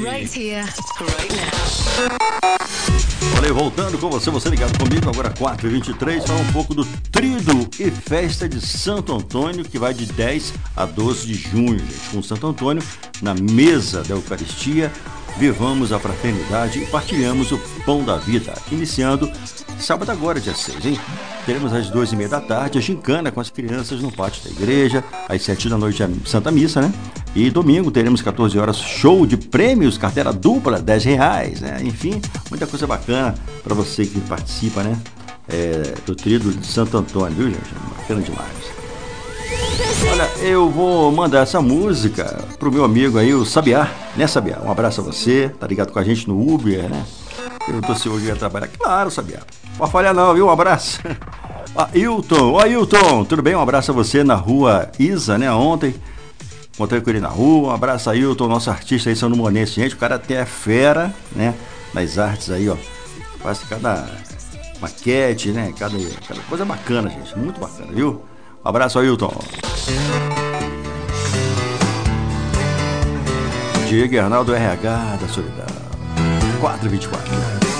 Right here, right now. Olha, voltando com você ligado comigo, agora 4h23, falar um pouco do Tríduo e Festa de Santo Antônio, que vai de 10 a 12 de junho, gente, com Santo Antônio na mesa da Eucaristia. Vivamos a fraternidade e partilhamos o pão da vida. Iniciando sábado agora, dia 6, hein? Teremos às 2h30 da tarde a gincana com as crianças no pátio da igreja. Às 7 da noite a Santa Missa, né? E domingo teremos 14 horas show de prêmios, carteira dupla, R$10, né? Enfim, muita coisa bacana para você que participa, né? Do Tríduo de Santo Antônio, viu, gente? Bacana demais. Olha, eu vou mandar essa música pro meu amigo aí, o Sabiá, né, Sabiá? Um abraço a você, tá ligado com a gente no Uber, né? Perguntou se hoje ia trabalhar. Claro, Sabiá. Não pode falhar não, viu? Um abraço. Ailton, tudo bem? Um abraço a você na rua Isa, né? Ontem, encontrei com ele na rua. Um abraço a Ailton, nosso artista aí, São Monense. Gente, o cara até é fera, né? Nas artes aí, ó. Faz cada maquete, né? Cada coisa bacana, gente. Muito bacana, viu? Um abraço, Ailton. Diego Arnaldo RH da Solidão. 4h24.